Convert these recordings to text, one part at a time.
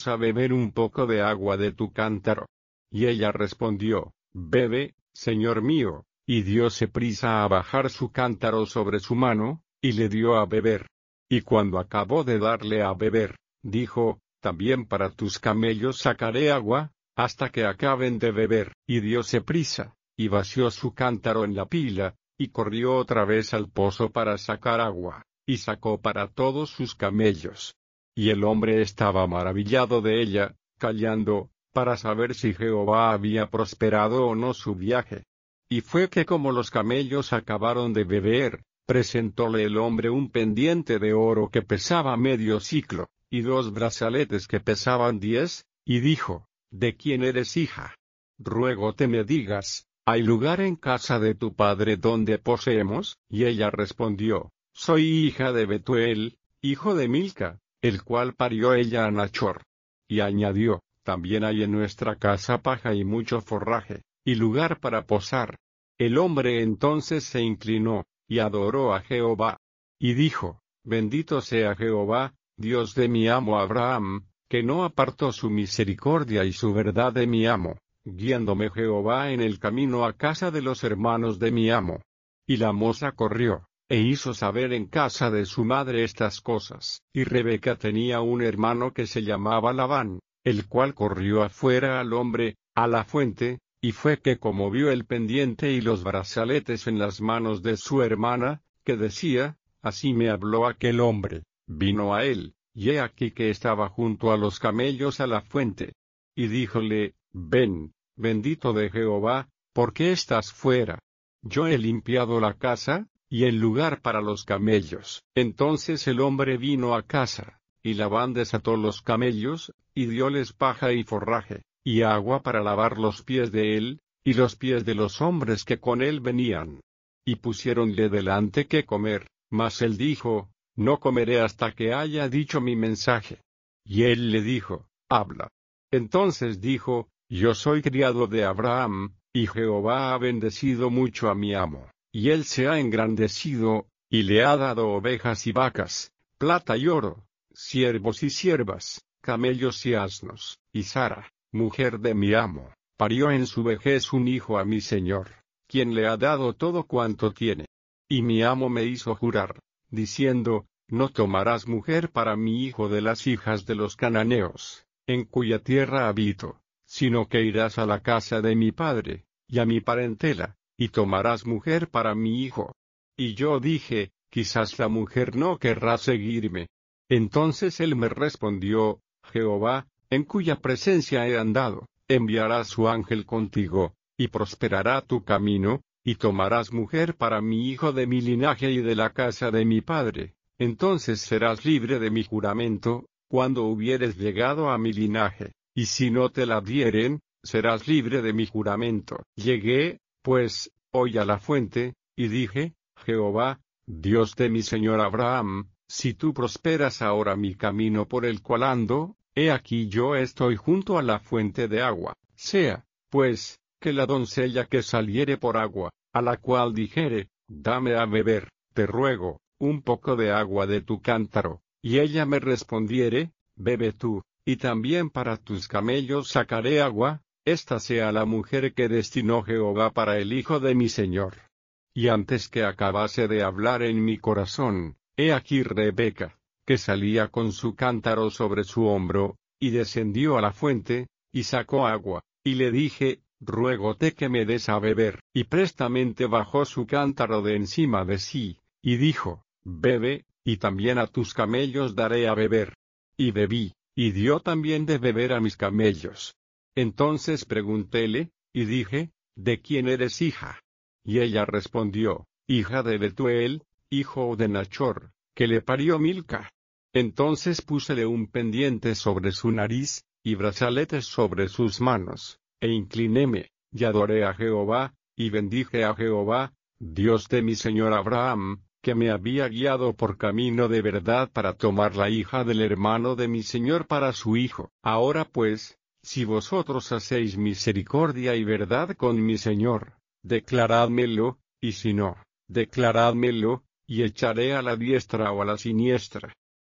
a beber un poco de agua de tu cántaro. Y ella respondió, bebe, señor mío, y dióse prisa a bajar su cántaro sobre su mano, y le dio a beber. Y cuando acabó de darle a beber, dijo, también para tus camellos sacaré agua, hasta que acaben de beber. Y dióse prisa, y vació su cántaro en la pila, y corrió otra vez al pozo para sacar agua, y sacó para todos sus camellos. Y el hombre estaba maravillado de ella, callando, para saber si Jehová había prosperado o no su viaje. Y fue que como los camellos acabaron de beber, presentóle el hombre un pendiente de oro que pesaba medio siclo, y 2 brazaletes que pesaban 10, y dijo, ¿de quién eres hija? Ruégote me digas, ¿hay lugar en casa de tu padre donde poseemos? Y ella respondió, soy hija de Betuel, hijo de Milca, el cual parió ella a Nachor. Y añadió, también hay en nuestra casa paja y mucho forraje, y lugar para posar. El hombre entonces se inclinó, y adoró a Jehová. Y dijo, bendito sea Jehová, Dios de mi amo Abraham, que no apartó su misericordia y su verdad de mi amo, guiándome Jehová en el camino a casa de los hermanos de mi amo. Y la moza corrió, e hizo saber en casa de su madre estas cosas. Y Rebeca tenía un hermano que se llamaba Labán, el cual corrió afuera al hombre, a la fuente, y fue que como vio el pendiente y los brazaletes en las manos de su hermana, que decía, así me habló aquel hombre, vino a él, y he aquí que estaba junto a los camellos a la fuente. Y díjole, ven, bendito de Jehová, ¿por qué estás fuera? Yo he limpiado la casa, y el lugar para los camellos. Entonces el hombre vino a casa, y Labán desató los camellos, y dióles paja y forraje, y agua para lavar los pies de él, y los pies de los hombres que con él venían. Y pusiéronle delante que comer, mas él dijo, no comeré hasta que haya dicho mi mensaje. Y él le dijo, habla. Entonces dijo, yo soy criado de Abraham, y Jehová ha bendecido mucho a mi amo, y él se ha engrandecido, y le ha dado ovejas y vacas, plata y oro, siervos y siervas, camellos y asnos, y Sara, mujer de mi amo, parió en su vejez un hijo a mi señor, quien le ha dado todo cuanto tiene. Y mi amo me hizo jurar, diciendo, no tomarás mujer para mi hijo de las hijas de los cananeos, en cuya tierra habito, sino que irás a la casa de mi padre, y a mi parentela, y tomarás mujer para mi hijo. Y yo dije, quizás la mujer no querrá seguirme. Entonces él me respondió, Jehová, en cuya presencia he andado, enviará su ángel contigo, y prosperará tu camino, y tomarás mujer para mi hijo de mi linaje y de la casa de mi padre. Entonces serás libre de mi juramento, cuando hubieres llegado a mi linaje, y si no te la dieren, serás libre de mi juramento. Llegué, pues, hoy a la fuente, y dije, Jehová, Dios de mi señor Abraham, si tú prosperas ahora mi camino por el cual ando, he aquí yo estoy junto a la fuente de agua. Sea, pues, que la doncella que saliere por agua, a la cual dijere, dame a beber, te ruego, un poco de agua de tu cántaro, y ella me respondiere, bebe tú, y también para tus camellos sacaré agua, esta sea la mujer que destinó Jehová para el hijo de mi señor. Y antes que acabase de hablar en mi corazón, he aquí Rebeca, que salía con su cántaro sobre su hombro, y descendió a la fuente, y sacó agua, y le dije, ruégote que me des a beber. Y prestamente bajó su cántaro de encima de sí, y dijo, bebe, y también a tus camellos daré a beber. Y bebí, y dio también de beber a mis camellos. Entonces preguntéle, y dije, ¿de quién eres hija? Y ella respondió, hija de Betuel, hijo de Nachor, que le parió Milca. Entonces púsele un pendiente sobre su nariz, y brazaletes sobre sus manos, e inclinéme, y adoré a Jehová, y bendije a Jehová, Dios de mi señor Abraham, que me había guiado por camino de verdad para tomar la hija del hermano de mi señor para su hijo. Ahora pues, si vosotros hacéis misericordia y verdad con mi señor, declarádmelo, y si no, declarádmelo, y echaré a la diestra o a la siniestra.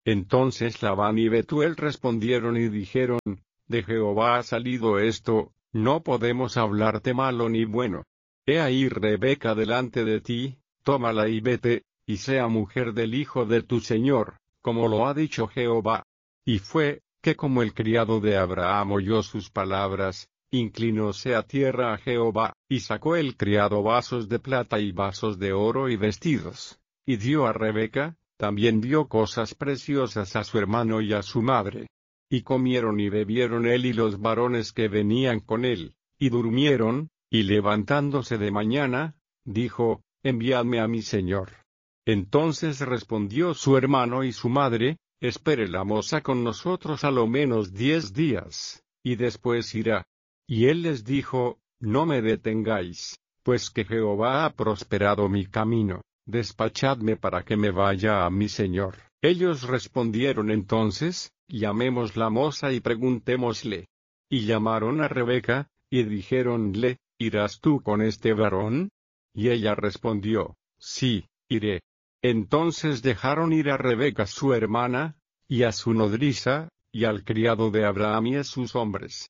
Entonces Labán y Betuel respondieron y dijeron, de Jehová ha salido esto, no podemos hablarte malo ni bueno. He ahí Rebeca delante de ti, tómala y vete, y sea mujer del hijo de tu señor, como lo ha dicho Jehová. Y fue, que como el criado de Abraham oyó sus palabras, inclinóse a tierra a Jehová, y sacó el criado vasos de plata y vasos de oro y vestidos, y dio a Rebeca, también dio cosas preciosas a su hermano y a su madre. Y comieron y bebieron él y los varones que venían con él, y durmieron, y levantándose de mañana, dijo, enviadme a mi señor. Entonces respondió su hermano y su madre, espere la moza con nosotros a lo menos 10 días, y después irá. Y él les dijo, no me detengáis, pues que Jehová ha prosperado mi camino, despachadme para que me vaya a mi señor. Ellos respondieron entonces, llamemos la moza y preguntémosle. Y llamaron a Rebeca, y dijéronle, ¿irás tú con este varón? Y ella respondió, sí, iré. Entonces dejaron ir a Rebeca su hermana, y a su nodriza, y al criado de Abraham y a sus hombres.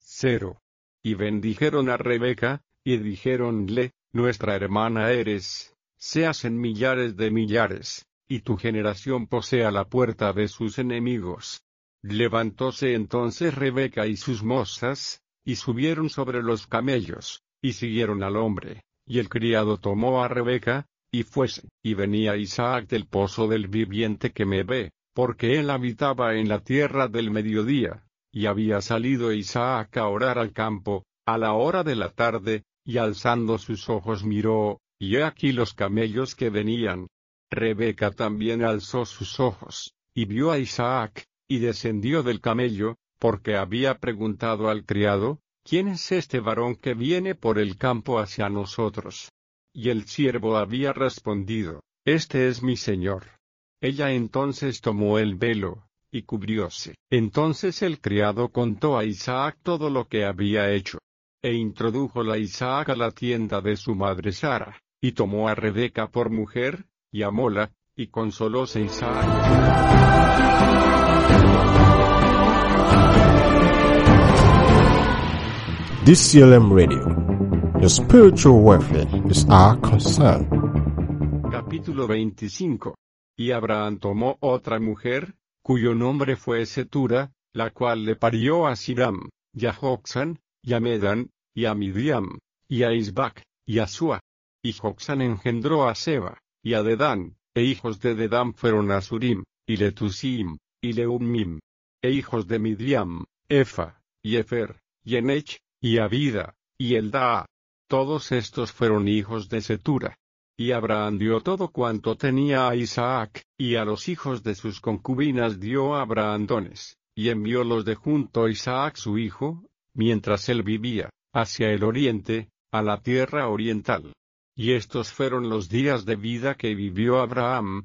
0. Y bendijeron a Rebeca, y dijéronle, nuestra hermana eres, seas en millares de millares, y tu generación posea la puerta de sus enemigos. Levantóse entonces Rebeca y sus mozas, y subieron sobre los camellos, y siguieron al hombre, y el criado tomó a Rebeca, y fuese, y venía Isaac del pozo del viviente que me ve, porque él habitaba en la tierra del mediodía, y había salido Isaac a orar al campo, a la hora de la tarde, y alzando sus ojos miró, y he aquí los camellos que venían. Rebeca también alzó sus ojos, y vio a Isaac, y descendió del camello, porque había preguntado al criado, ¿quién es este varón que viene por el campo hacia nosotros? Y el siervo había respondido, este es mi señor. Ella entonces tomó el velo, y cubrióse. Entonces el criado contó a Isaac todo lo que había hecho. E introdújola Isaac a la tienda de su madre Sara, y tomó a Rebeca por mujer, y amóla, y consolóse Isaac. DCLM Radio. Your spiritual welfare is our concern. Capítulo 25. Y Abraham tomó otra mujer, cuyo nombre fue Setura, la cual le parió a Siram, y a Joxán, y a Medan, y a Midiam, y a Isbac, y a Sua. Y Joxán engendró a Seba, y a Dedán, e hijos de Dedán fueron a Surim, y Letusim, y Leumim. E hijos de Midiam, Efa, y Efer, y Enech, y Abida, y Eldaa. Todos estos fueron hijos de Setura. Y Abraham dio todo cuanto tenía a Isaac, y a los hijos de sus concubinas dio Abraham dones, y enviólos de junto a Isaac su hijo, mientras él vivía, hacia el oriente, a la tierra oriental. Y estos fueron los días de vida que vivió Abraham,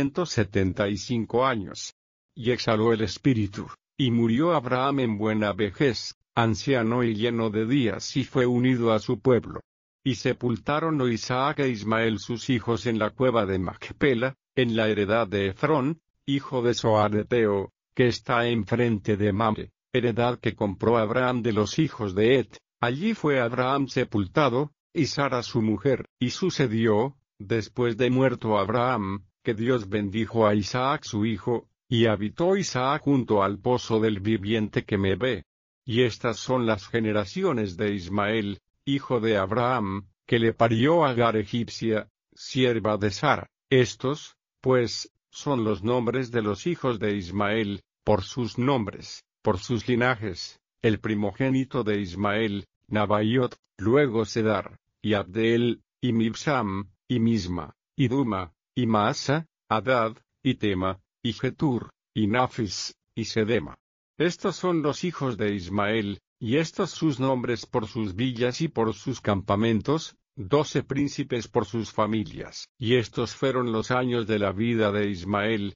175 años. Y exhaló el espíritu, y murió Abraham en buena vejez, anciano y lleno de días, y fue unido a su pueblo. Y sepultaron Isaac e Ismael sus hijos en la cueva de Macpela, en la heredad de Efrón, hijo de Zoareteo, que está enfrente de Mamre, heredad que compró Abraham de los hijos de Et. Allí fue Abraham sepultado, y Sara su mujer. Y sucedió, después de muerto Abraham, que Dios bendijo a Isaac su hijo, y habitó Isaac junto al pozo del viviente que me ve. Y estas son las generaciones de Ismael, hijo de Abraham, que le parió a Agar egipcia, sierva de Sara. Estos, pues, son los nombres de los hijos de Ismael, por sus nombres, por sus linajes: el primogénito de Ismael, Nabaiot, luego Sedar, y Abdeel, y Mibsam, y Misma, y Duma, y Maasa, Hadad, y Tema, y Getur, y Nafis, y Sedema. Estos son los hijos de Ismael, y estos sus nombres por sus villas y por sus campamentos, 12 príncipes por sus familias. Y estos fueron los años de la vida de Ismael,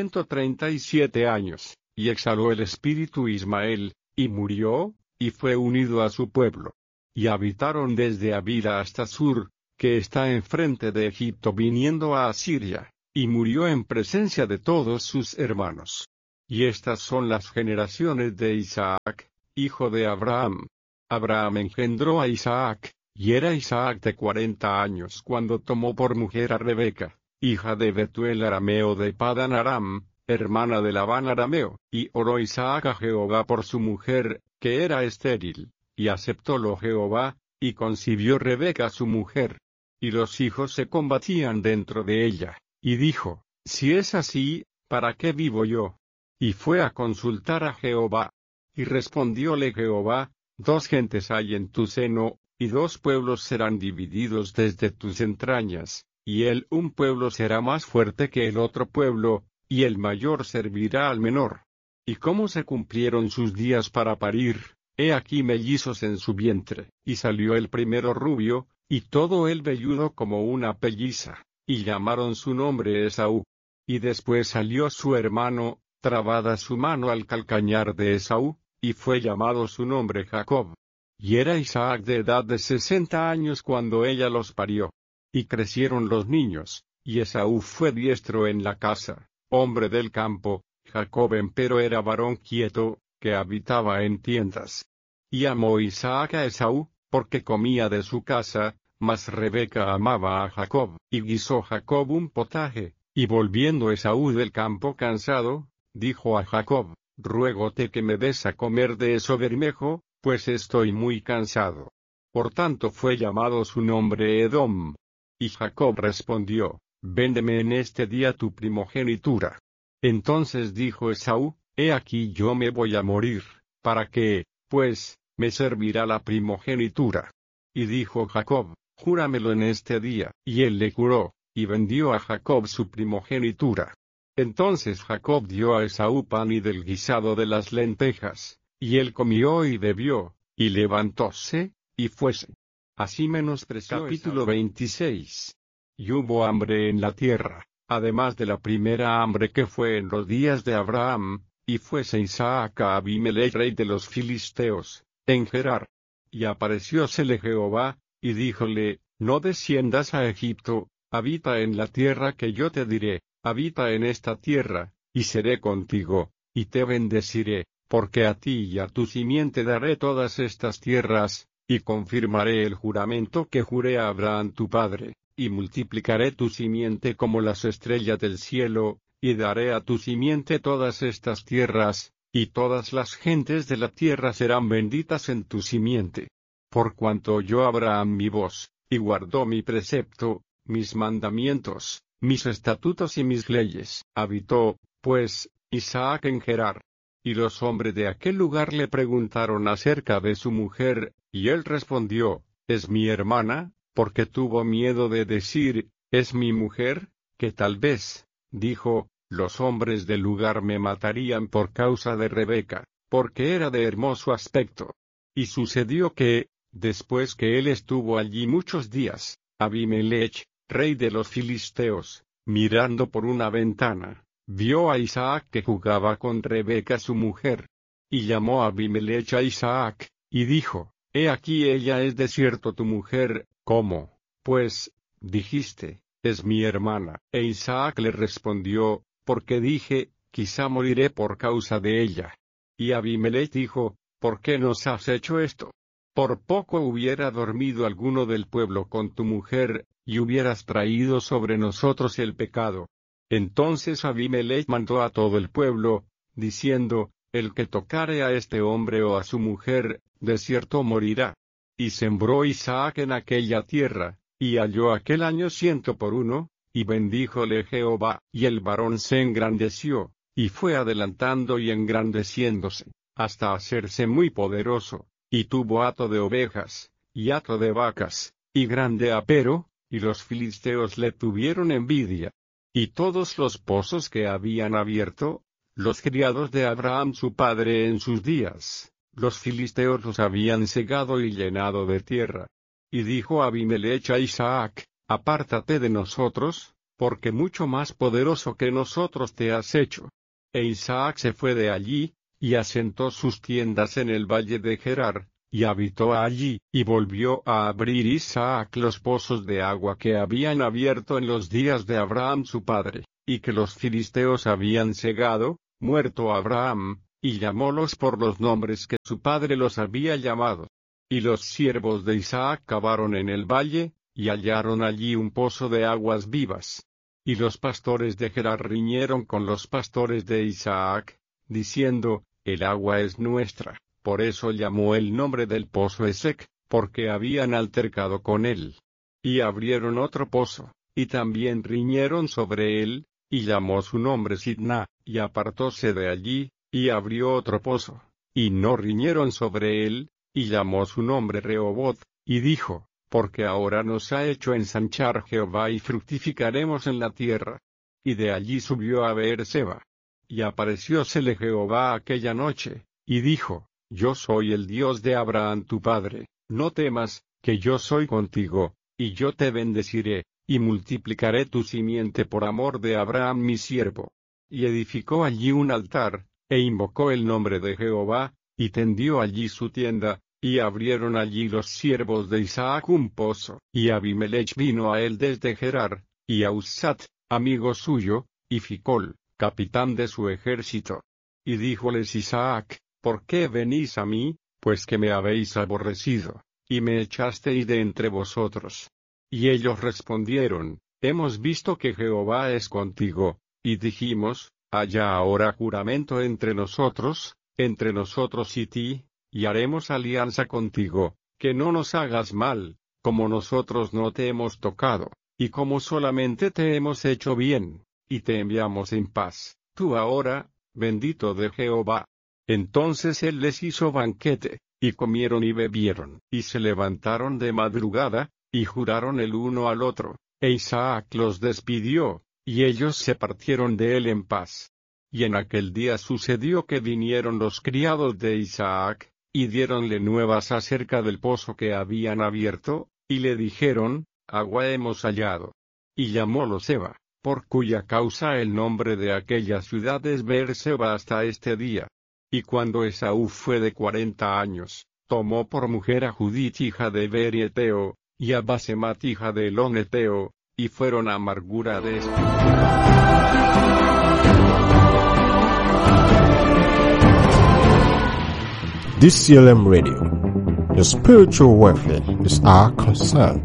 137 años, y exhaló el espíritu Ismael, y murió, y fue unido a su pueblo. Y habitaron desde Abila hasta Sur, que está enfrente de Egipto viniendo a Asiria, y murió en presencia de todos sus hermanos. Y estas son las generaciones de Isaac, hijo de Abraham. Abraham engendró a Isaac, y era Isaac de 40 años cuando tomó por mujer a Rebeca, hija de Betuel arameo de Padan Aram, hermana de Labán arameo, y oró Isaac a Jehová por su mujer, que era estéril, y aceptólo Jehová, y concibió Rebeca su mujer. Y los hijos se combatían dentro de ella, y dijo, si es así, ¿para qué vivo yo? Y fue a consultar a Jehová. Y respondióle Jehová, 2 gentes hay en tu seno, y 2 pueblos serán divididos desde tus entrañas, y un pueblo será más fuerte que el otro pueblo, y el mayor servirá al menor. Y cómo se cumplieron sus días para parir, he aquí mellizos en su vientre, y salió el primero rubio, y todo él velludo como una pelliza, y llamaron su nombre Esaú. Y después salió su hermano, trabada su mano al calcañar de Esaú, y fue llamado su nombre Jacob. Y era Isaac de edad de 60 años cuando ella los parió. Y crecieron los niños, y Esaú fue diestro en la casa, hombre del campo, Jacob empero era varón quieto, que habitaba en tiendas. Y amó Isaac a Esaú, porque comía de su casa, mas Rebeca amaba a Jacob. Y guisó Jacob un potaje, y volviendo Esaú del campo cansado, dijo a Jacob, ruégote que me des a comer de eso bermejo, pues estoy muy cansado. Por tanto fue llamado su nombre Edom. Y Jacob respondió, véndeme en este día tu primogenitura. Entonces dijo Esaú, he aquí yo me voy a morir, ¿para qué, pues, me servirá la primogenitura? Y dijo Jacob, júramelo en este día. Y él le juró, y vendió a Jacob su primogenitura. Entonces Jacob dio a Esaú pan y del guisado de las lentejas, y él comió y bebió, y levantóse, y fuese. Así menospreció. Capítulo 26. Y hubo hambre en la tierra, además de la primera hambre que fue en los días de Abraham, y fuese Isaac a Abimelech rey de los filisteos, en Gerar. Y apareciósele Jehová, y díjole, no desciendas a Egipto, habita en la tierra que yo te diré, habita en esta tierra, y seré contigo, y te bendeciré, porque a ti y a tu simiente daré todas estas tierras, y confirmaré el juramento que juré a Abraham tu padre, y multiplicaré tu simiente como las estrellas del cielo, y daré a tu simiente todas estas tierras, y todas las gentes de la tierra serán benditas en tu simiente. Por cuanto oyó Abraham mi voz, y guardó mi precepto, mis mandamientos, mis estatutos y mis leyes. Habitó, pues, Isaac en Gerar. Y los hombres de aquel lugar le preguntaron acerca de su mujer, y él respondió, es mi hermana, porque tuvo miedo de decir, es mi mujer, que tal vez, dijo, los hombres del lugar me matarían por causa de Rebeca, porque era de hermoso aspecto. Y sucedió que, después que él estuvo allí muchos días, Abimelech, rey de los filisteos, mirando por una ventana, vio a Isaac que jugaba con Rebeca su mujer. Y llamó a Abimelech a Isaac, y dijo, he aquí ella es de cierto tu mujer, ¿cómo, pues, dijiste, es mi hermana? E Isaac le respondió, porque dije, quizá moriré por causa de ella. Y Abimelech dijo, ¿por qué nos has hecho esto? Por poco hubiera dormido alguno del pueblo con tu mujer, y hubieras traído sobre nosotros el pecado. Entonces Abimelech mandó a todo el pueblo, diciendo, el que tocare a este hombre o a su mujer, de cierto morirá. Y sembró Isaac en aquella tierra, y halló aquel año 100 por 1, y bendíjole Jehová, y el varón se engrandeció, y fue adelantando y engrandeciéndose, hasta hacerse muy poderoso, y tuvo hato de ovejas, y hato de vacas, y grande apero, y los filisteos le tuvieron envidia. Y todos los pozos que habían abierto, los criados de Abraham su padre en sus días, los filisteos los habían cegado y llenado de tierra. Y dijo Abimelech a Isaac, apártate de nosotros, porque mucho más poderoso que nosotros te has hecho. E Isaac se fue de allí, y asentó sus tiendas en el valle de Gerar, y habitó allí, y volvió a abrir Isaac los pozos de agua que habían abierto en los días de Abraham su padre, y que los filisteos habían cegado, muerto Abraham, y llamólos por los nombres que su padre los había llamado. Y los siervos de Isaac cavaron en el valle, y hallaron allí un pozo de aguas vivas. Y los pastores de Gerar riñeron con los pastores de Isaac, diciendo, el agua es nuestra. Por eso llamó el nombre del pozo Esek, porque habían altercado con él. Y abrieron otro pozo, y también riñeron sobre él, y llamó su nombre Sidna, y apartóse de allí, y abrió otro pozo, y no riñeron sobre él, y llamó su nombre Rehoboth, y dijo, porque ahora nos ha hecho ensanchar Jehová y fructificaremos en la tierra. Y de allí subió a Beerseba. Y apareciósele Jehová aquella noche, y dijo, yo soy el Dios de Abraham tu padre, no temas, que yo soy contigo, y yo te bendeciré, y multiplicaré tu simiente por amor de Abraham mi siervo. Y edificó allí un altar, e invocó el nombre de Jehová, y tendió allí su tienda, y abrieron allí los siervos de Isaac un pozo, y Abimelech vino a él desde Gerar, y Ausat, amigo suyo, y Ficol, capitán de su ejército. Y díjoles Isaac, ¿por qué venís a mí? Pues que me habéis aborrecido, y me echasteis de entre vosotros. Y ellos respondieron, hemos visto que Jehová es contigo, y dijimos, haya ahora juramento entre nosotros y ti, y haremos alianza contigo, que no nos hagas mal, como nosotros no te hemos tocado, y como solamente te hemos hecho bien, y te enviamos en paz, tú ahora, bendito de Jehová. Entonces él les hizo banquete, y comieron y bebieron, y se levantaron de madrugada, y juraron el uno al otro, e Isaac los despidió, y ellos se partieron de él en paz. Y en aquel día sucedió que vinieron los criados de Isaac, y diéronle nuevas acerca del pozo que habían abierto, y le dijeron, agua hemos hallado. Y llamólo Seba, por cuya causa el nombre de aquella ciudad es Beerseba hasta este día. Y cuando Esaú fue de 40 años, tomó por mujer a Judith hija de Beri Eteo, y a Basemat hija de Elón Eteo, y fueron amargura de espíritu. DCLM Radio. Your spiritual welfare is our concern.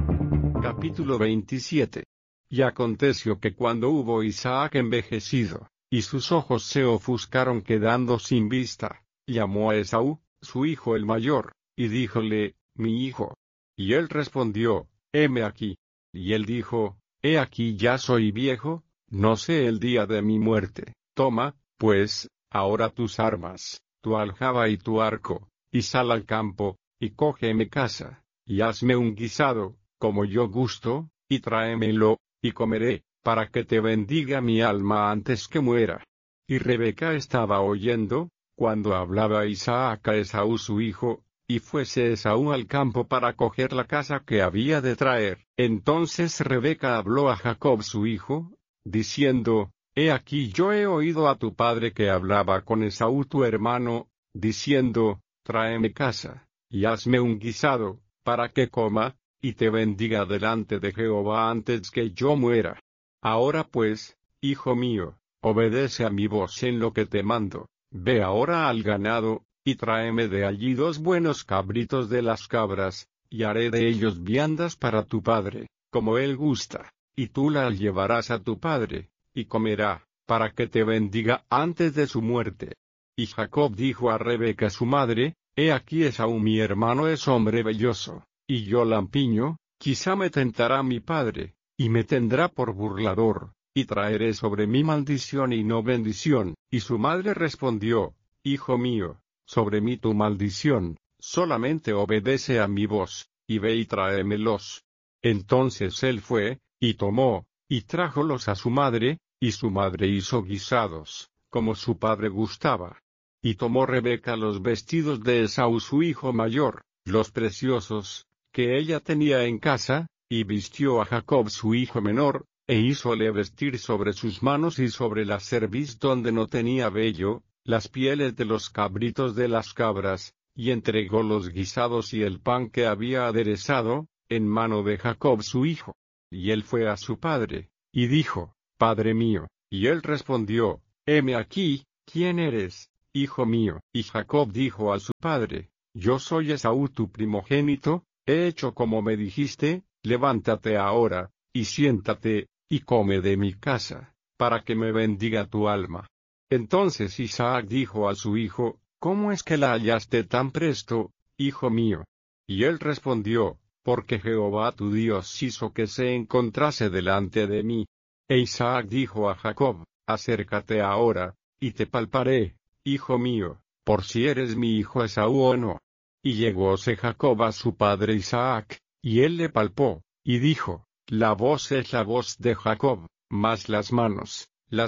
Capítulo 27. Y aconteció que cuando hubo Isaac envejecido, y sus ojos se ofuscaron quedando sin vista, llamó a Esaú, su hijo el mayor, y díjole, mi hijo. Y él respondió, heme aquí. Y él dijo, he aquí ya soy viejo, no sé el día de mi muerte, toma, pues, ahora tus armas, tu aljaba y tu arco, y sal al campo, y cógeme caza, y hazme un guisado, como yo gusto, y tráemelo, y comeré, para que te bendiga mi alma antes que muera. Y Rebeca estaba oyendo, cuando hablaba Isaac a Esaú su hijo, y fuese Esaú al campo para coger la caza que había de traer. Entonces Rebeca habló a Jacob su hijo, diciendo, he aquí yo he oído a tu padre que hablaba con Esaú tu hermano, diciendo, tráeme caza, y hazme un guisado, para que coma, y te bendiga delante de Jehová antes que yo muera. Ahora pues, hijo mío, obedece a mi voz en lo que te mando, ve ahora al ganado, y tráeme de allí 2 buenos cabritos de las cabras, y haré de ellos viandas para tu padre, como él gusta, y tú las llevarás a tu padre, y comerá, para que te bendiga antes de su muerte. Y Jacob dijo a Rebeca su madre, he aquí Esaú mi hermano es hombre velloso, y yo lampiño, quizá me tentará mi padre, y me tendrá por burlador, y traeré sobre mí maldición y no bendición. Y su madre respondió, hijo mío, sobre mí tu maldición, solamente obedece a mi voz, y ve y tráemelos. Entonces él fue, y tomó, y trájolos a su madre, y su madre hizo guisados, como su padre gustaba. Y tomó Rebeca los vestidos de Esaú su hijo mayor, los preciosos, que ella tenía en casa, y vistió a Jacob su hijo menor, e hízole vestir sobre sus manos y sobre la cerviz donde no tenía vello, las pieles de los cabritos de las cabras, y entregó los guisados y el pan que había aderezado, en mano de Jacob su hijo. Y él fue a su padre, y dijo, Padre mío, y él respondió, heme aquí, ¿quién eres, hijo mío? Y Jacob dijo a su padre, yo soy Esaú tu primogénito, he hecho como me dijiste, levántate ahora, y siéntate, y come de mi casa, para que me bendiga tu alma. Entonces Isaac dijo a su hijo, ¿cómo es que la hallaste tan presto, hijo mío? Y él respondió, porque Jehová tu Dios hizo que se encontrase delante de mí. E Isaac dijo a Jacob, acércate ahora, y te palparé, hijo mío, por si eres mi hijo Esaú o no. Y llegóse Jacob a su padre Isaac, y él le palpó, y dijo, la voz es la voz de Jacob, mas las manos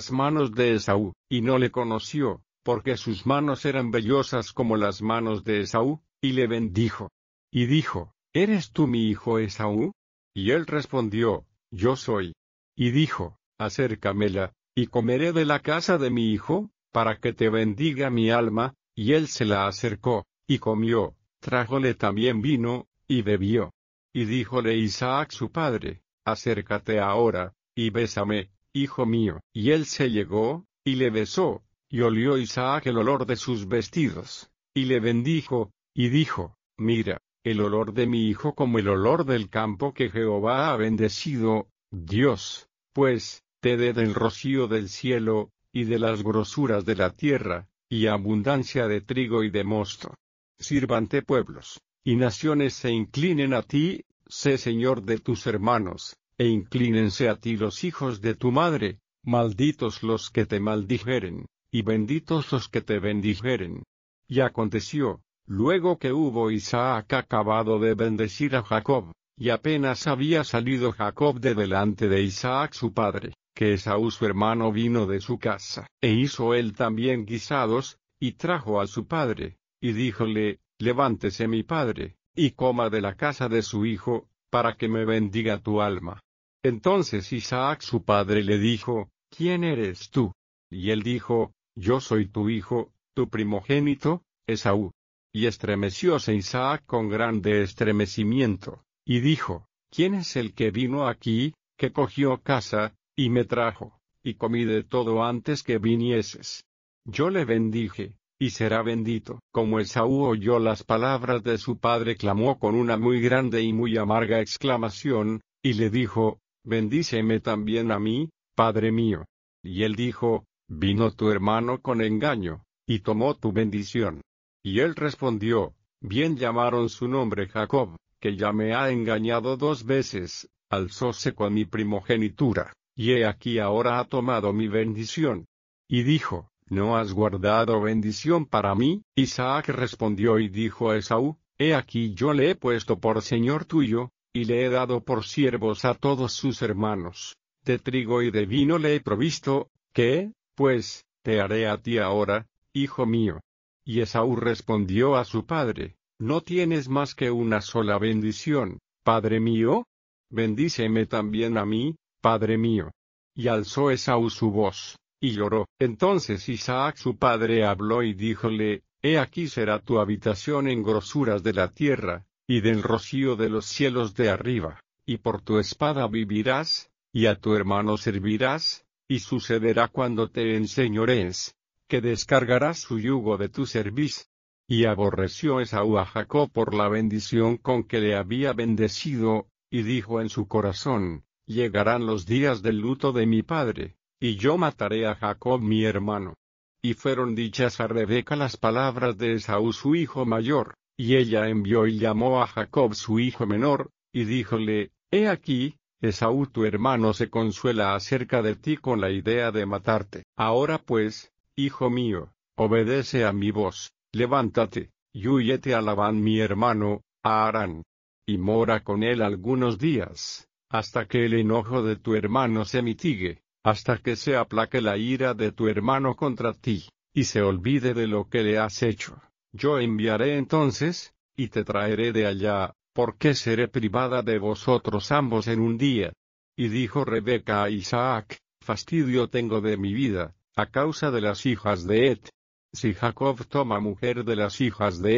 de Esaú, y no le conoció, porque sus manos eran vellosas como las manos de Esaú, y le bendijo. Y dijo, ¿eres tú mi hijo Esaú? Y él respondió, yo soy. Y dijo, acércamela, y comeré de la casa de mi hijo, para que te bendiga mi alma, y él se la acercó, y comió, trájole también vino, y bebió. Y díjole Isaac su padre, acércate ahora, y bésame, hijo mío. Y él se llegó, y le besó, y olió Isaac el olor de sus vestidos, y le bendijo, y dijo, mira, el olor de mi hijo como el olor del campo que Jehová ha bendecido, Dios, pues, te dé del rocío del cielo, y de las grosuras de la tierra, y abundancia de trigo y de mosto. Sírvante pueblos, y naciones se inclinen a ti, sé Señor de tus hermanos, e inclínense a ti los hijos de tu madre, malditos los que te maldijeren, y benditos los que te bendijeren. Y aconteció, luego que hubo Isaac acabado de bendecir a Jacob, y apenas había salido Jacob de delante de Isaac su padre, que Esaú su hermano vino de su casa, e hizo él también guisados, y trajo a su padre, y díjole, levántese mi padre, y coma de la casa de su hijo, para que me bendiga tu alma. Entonces Isaac su padre le dijo, ¿quién eres tú? Y él dijo, yo soy tu hijo, tu primogénito, Esaú. Y estremecióse Isaac con grande estremecimiento, y dijo, ¿quién es el que vino aquí, que cogió casa, y me trajo, y comí de todo antes que vinieses? Yo le bendije, y será bendito. Como Esaú oyó las palabras de su padre, clamó con una muy grande y muy amarga exclamación, y le dijo, bendíceme también a mí, padre mío. Y él dijo, vino tu hermano con engaño, y tomó tu bendición. Y él respondió, bien llamaron su nombre Jacob, que ya me ha engañado 2 veces, alzóse con mi primogenitura, y he aquí ahora ha tomado mi bendición. Y dijo, ¿no has guardado bendición para mí? Isaac respondió y dijo a Esaú, he aquí yo le he puesto por señor tuyo, y le he dado por siervos a todos sus hermanos, de trigo y de vino le he provisto, ¿qué, pues, te haré a ti ahora, hijo mío? Y Esaú respondió a su padre, ¿no tienes más que una sola bendición, padre mío? Bendíceme también a mí, padre mío. Y alzó Esaú su voz, y lloró. Entonces Isaac su padre habló y díjole, he aquí será tu habitación en grosuras de la tierra, y del rocío de los cielos de arriba, y por tu espada vivirás, y a tu hermano servirás, y sucederá cuando te enseñorees, que descargarás su yugo de tu cerviz. Y aborreció Esaú a Jacob por la bendición con que le había bendecido, y dijo en su corazón, llegarán los días del luto de mi padre, y yo mataré a Jacob mi hermano. Y fueron dichas a Rebeca las palabras de Esaú su hijo mayor, y ella envió y llamó a Jacob su hijo menor, y díjole, he aquí, Esaú tu hermano se consuela acerca de ti con la idea de matarte. Ahora pues, hijo mío, obedece a mi voz, levántate, y huyete a Labán mi hermano, a Harán, y mora con él algunos días, hasta que el enojo de tu hermano se mitigue, hasta que se aplaque la ira de tu hermano contra ti, y se olvide de lo que le has hecho. Yo enviaré entonces, y te traeré de allá, porque seré privada de vosotros ambos en un día. Y dijo Rebeca a Isaac, fastidio tengo de mi vida, a causa de las hijas de Het. Si Jacob toma mujer de las hijas de Het,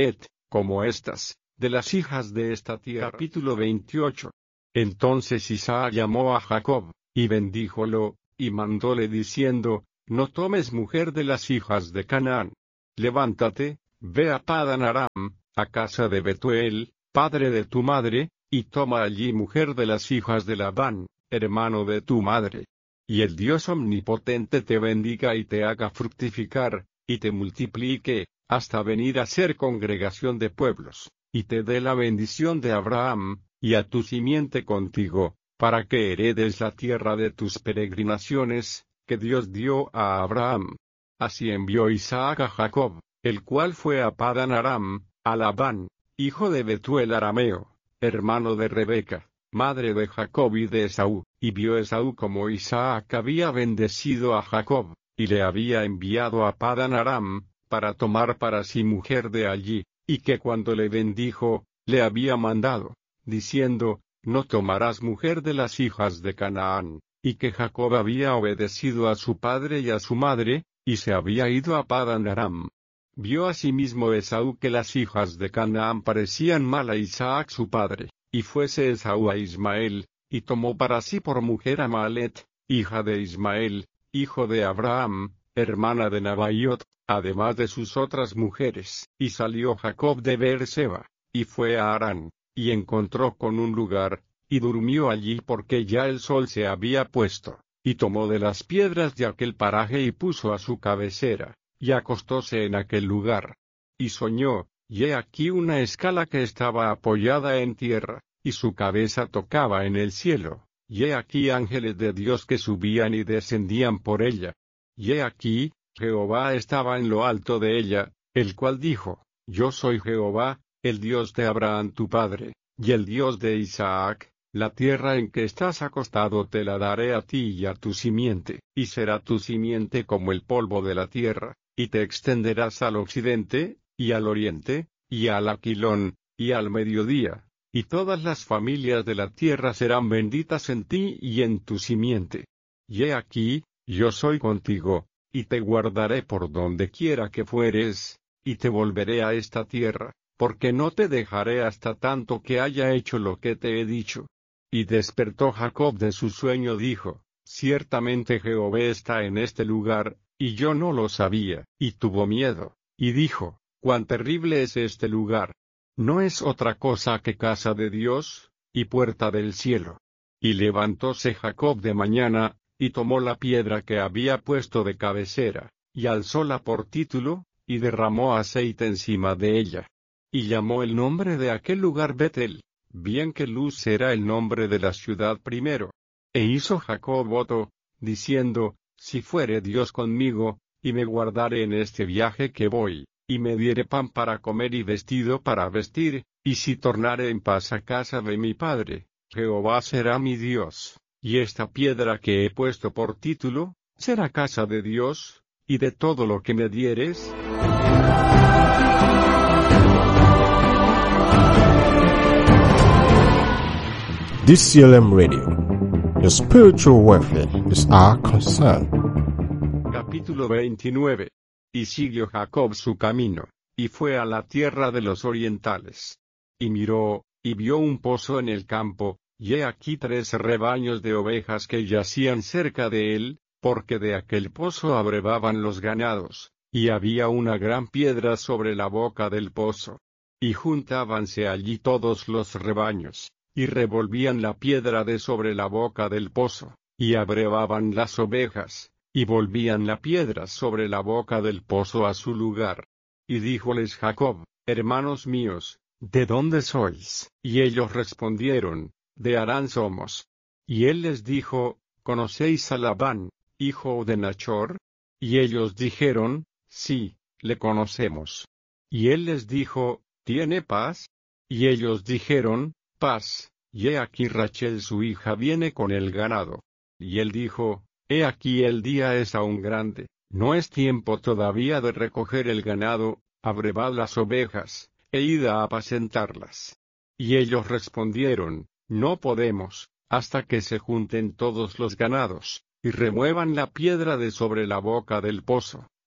como estas, de las hijas de esta tierra. Capítulo 28. Entonces Isaac llamó a Jacob, y bendíjolo, y mandóle diciendo, no tomes mujer de las hijas de Canaán. Levántate, ve a Padan Aram, a casa de Betuel, padre de tu madre, y toma allí mujer de las hijas de Labán, hermano de tu madre. Y el Dios omnipotente te bendiga y te haga fructificar, y te multiplique, hasta venir a ser congregación de pueblos, y te dé la bendición de Abraham, y a tu simiente contigo, para que heredes la tierra de tus peregrinaciones, que Dios dio a Abraham. Así envió Isaac a Jacob, el cual fue a Padan Aram, a Labán, hijo de Betuel arameo, hermano de Rebeca, madre de Jacob y de Esaú, y vio Esaú como Isaac había bendecido a Jacob, y le había enviado a Padan Aram, para tomar para sí mujer de allí, y que cuando le bendijo, le había mandado, diciendo, no tomarás mujer de las hijas de Canaán, y que Jacob había obedecido a su padre y a su madre, y se había ido a Padan Aram. Vio asimismo Esaú que las hijas de Canaán parecían mal a Isaac su padre, y fuese Esaú a Ismael, y tomó para sí por mujer a Maalet, hija de Ismael, hijo de Abraham, hermana de Nabaiot, además de sus otras mujeres. Y salió Jacob de Beerseba, y fue a Harán, y encontró con un lugar, y durmió allí porque ya el sol se había puesto, y tomó de las piedras de aquel paraje y puso a su cabecera, y acostóse en aquel lugar. Y soñó, y he aquí una escala que estaba apoyada en tierra, y su cabeza tocaba en el cielo, y he aquí ángeles de Dios que subían y descendían por ella. Y he aquí, Jehová estaba en lo alto de ella, el cual dijo, yo soy Jehová, el Dios de Abraham tu padre, y el Dios de Isaac. La tierra en que estás acostado te la daré a ti y a tu simiente, y será tu simiente como el polvo de la tierra, y te extenderás al occidente, y al oriente, y al aquilón, y al mediodía, y todas las familias de la tierra serán benditas en ti y en tu simiente. Y he aquí, yo soy contigo, y te guardaré por donde quiera que fueres, y te volveré a esta tierra, porque no te dejaré hasta tanto que haya hecho lo que te he dicho. Y despertó Jacob de su sueño, dijo, ciertamente Jehová está en este lugar, y yo no lo sabía, y tuvo miedo, y dijo, cuán terrible es este lugar. No es otra cosa que casa de Dios, y puerta del cielo. Y levantóse Jacob de mañana, y tomó la piedra que había puesto de cabecera, y alzóla por título, y derramó aceite encima de ella. Y llamó el nombre de aquel lugar Betel, bien que Luz era el nombre de la ciudad primero. E hizo Jacob voto, diciendo, si fuere Dios conmigo, y me guardare en este viaje que voy, y me diere pan para comer y vestido para vestir, y si tornare en paz a casa de mi padre, Jehová será mi Dios, y esta piedra que he puesto por título, será casa de Dios, y de todo lo que me dieres. DCLM Radio. Your spiritual welfare is our concern. Capítulo 29. Y siguió Jacob su camino, y fue a la tierra de los orientales. Y miró, y vio un pozo en el campo, y he aquí 3 rebaños de ovejas que yacían cerca de él, porque de aquel pozo abrevaban los ganados, y había una gran piedra sobre la boca del pozo. Y juntábanse allí todos los rebaños, y revolvían la piedra de sobre la boca del pozo, y abrevaban las ovejas, y volvían la piedra sobre la boca del pozo a su lugar. Y díjoles Jacob, hermanos míos, ¿de dónde sois? Y ellos respondieron, de Harán somos. Y él les dijo, ¿conocéis a Labán, hijo de Nachor? Y ellos dijeron, sí, le conocemos. Y él les dijo, ¿tiene paz? Y ellos dijeron, paz, y he aquí Rachel su hija viene con el ganado. Y él dijo, he aquí el día es aún grande, no es tiempo todavía de recoger el ganado, abrevad las ovejas, e id a apacentarlas. Y ellos respondieron, no podemos, hasta que se junten todos los ganados, y remuevan la piedra de sobre la boca del pozo,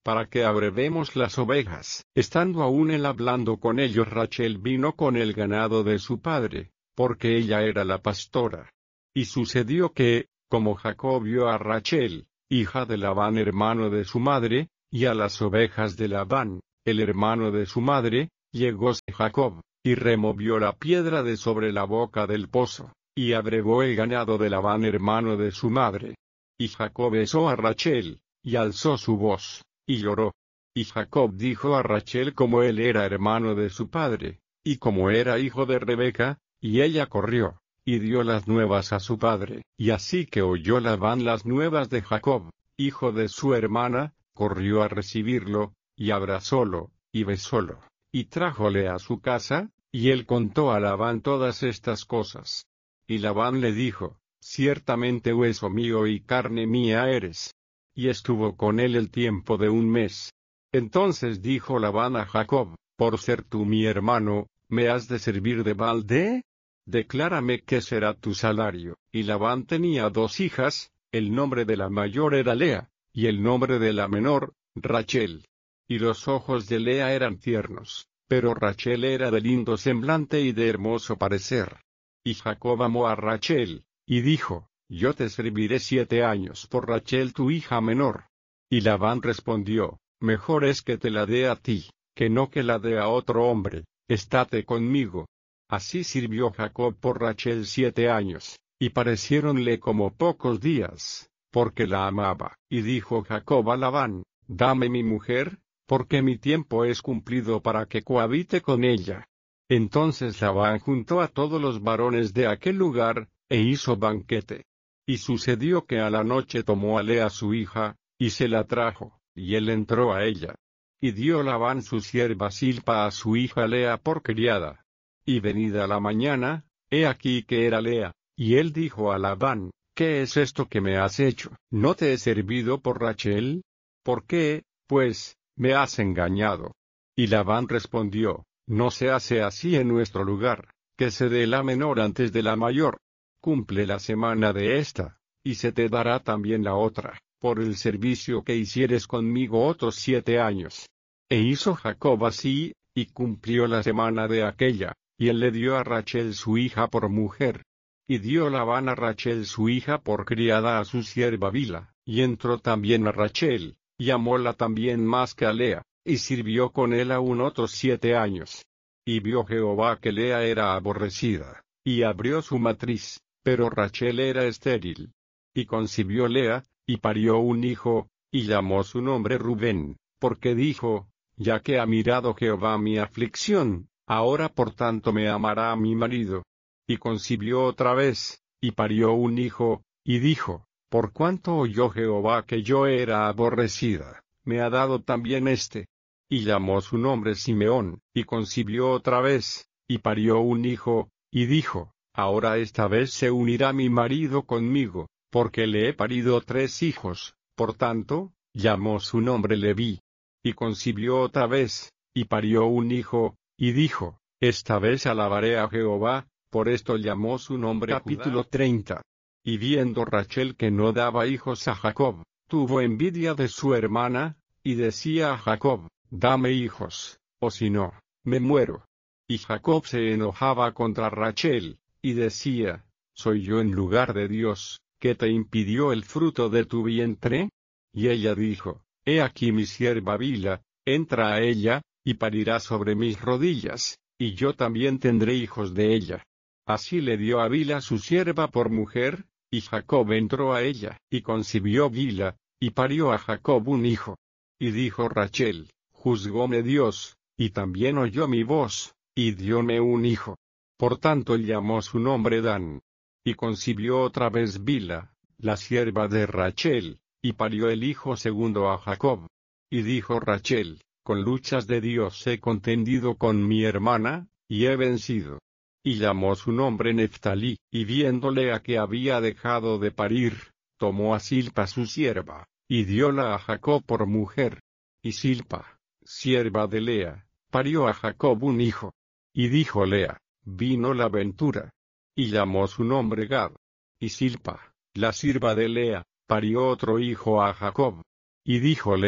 para que abrevemos las ovejas. Estando aún él hablando con ellos, Rachel vino con el ganado de su padre, porque ella era la pastora. Y sucedió que, como Jacob vio a Rachel, hija de Labán hermano de su madre, y a las ovejas de Labán, el hermano de su madre, llegóse Jacob, y removió la piedra de sobre la boca del pozo, y abrevó el ganado de Labán hermano de su madre. Y Jacob besó a Rachel, y alzó su voz, y lloró. Y Jacob dijo a Rachel como él era hermano de su padre, y como era hijo de Rebeca, y ella corrió, y dio las nuevas a su padre. Y así que oyó Labán las nuevas de Jacob, hijo de su hermana, corrió a recibirlo, y abrazólo, y besólo, y trájole a su casa, y él contó a Labán todas estas cosas. Y Labán le dijo, ciertamente hueso mío y carne mía eres. Y estuvo con él el tiempo de un mes. Entonces dijo Labán a Jacob, por ser tú mi hermano, ¿me has de servir de balde? Declárame qué será tu salario. Y Labán tenía 2 hijas, el nombre de la mayor era Lea, y el nombre de la menor, Rachel. Y los ojos de Lea eran tiernos, pero Rachel era de lindo semblante y de hermoso parecer. Y Jacob amó a Rachel, y dijo, yo te serviré 7 años por Rachel tu hija menor. Y Labán respondió, mejor es que te la dé a ti, que no que la dé a otro hombre, estate conmigo. Así sirvió Jacob por Rachel 7 años, y pareciéronle como pocos días, porque la amaba. Y dijo Jacob a Labán, dame mi mujer, porque mi tiempo es cumplido para que cohabite con ella. Entonces Labán juntó a todos los varones de aquel lugar, e hizo banquete. Y sucedió que a la noche tomó a Lea su hija, y se la trajo, y él entró a ella. Y dio Labán su sierva Silpa a su hija Lea por criada. Y venida la mañana, he aquí que era Lea, y él dijo a Labán, ¿qué es esto que me has hecho? ¿No te he servido por Rachel? ¿Por qué, pues, me has engañado? Y Labán respondió, no se hace así en nuestro lugar, que se dé la menor antes de la mayor. Cumple la semana de esta, y se te dará también la otra, por el servicio que hicieres conmigo otros 7 años. E hizo Jacob así, y cumplió la semana de aquella, y él le dio a Rachel su hija por mujer. Y dio Labán a Rachel su hija por criada a su sierva Bila, y entró también a Rachel, y amóla también más que a Lea, y sirvió con él aún otros 7 años. Y vio Jehová que Lea era aborrecida, y abrió su matriz, pero Rachel era estéril. Y concibió Lea, y parió un hijo, y llamó su nombre Rubén, porque dijo, ya que ha mirado Jehová mi aflicción, ahora por tanto me amará a mi marido. Y concibió otra vez, y parió un hijo, y dijo, por cuanto oyó Jehová que yo era aborrecida, me ha dado también este. Y llamó su nombre Simeón, y concibió otra vez, y parió un hijo, y dijo, ahora esta vez se unirá mi marido conmigo, porque le he parido 3 hijos, por tanto, llamó su nombre Leví. Y concibió otra vez, y parió un hijo, y dijo, esta vez alabaré a Jehová, por esto llamó su nombre Capítulo 30. Y viendo Rachel que no daba hijos a Jacob, tuvo envidia de su hermana, y decía a Jacob, dame hijos, o si no, me muero. Y Jacob se enojaba contra Rachel, y decía, ¿soy yo en lugar de Dios, que te impidió el fruto de tu vientre? Y ella dijo, he aquí mi sierva Bila, entra a ella, y parirá sobre mis rodillas, y yo también tendré hijos de ella. Así le dio a Bila su sierva por mujer, y Jacob entró a ella, y concibió Bila, y parió a Jacob un hijo. Y dijo Rachel, juzgóme Dios, y también oyó mi voz, y dióme un hijo. Por tanto llamó su nombre Dan. Y concibió otra vez Bila, la sierva de Rachel, y parió el hijo segundo a Jacob. Y dijo Rachel, con luchas de Dios he contendido con mi hermana, y he vencido. Y llamó su nombre Neftalí, y viéndole a que había dejado de parir, tomó a Silpa su sierva, y dióla a Jacob por mujer. Y Silpa, sierva de Lea, parió a Jacob un hijo. Y dijo Lea, vino la ventura. Y llamó su nombre Gad. Y Silpa, la sierva de Lea, parió otro hijo a Jacob. Y dijo Lea,